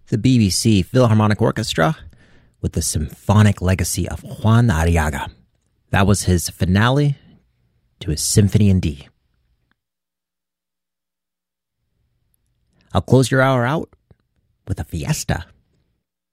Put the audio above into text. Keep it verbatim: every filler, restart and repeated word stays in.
the B B C Philharmonic Orchestra with the Symphonic Legacy of Juan Arriaga. That was his finale to his Symphony in D. I'll close your hour out with a fiesta.